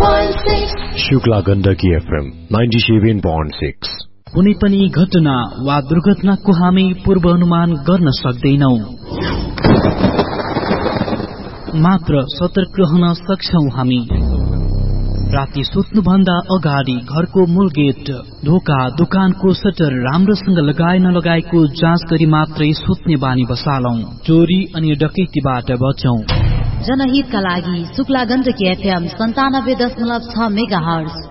Shukla Gandaki FM 97.6। कुनै पनि घटना वा दुर्घटनाको हामी पूर्वानुमान गर्न सक्दैनौ, मात्र सतर्क रहन सक्छौ हामी। राति सुत्नुभन्दा अगाडि घरको मूल गेट, ढोका, दोकानको सटर राम्रोसँग लगाए नलगाएको जाँच गरी मात्रै सुत्ने बानी बसालौं। चोरी अनि डकैतीबाट बचौं। जनहितका लागि शुक्ला गण्डकी FM 97.6 मेगाहर्ज।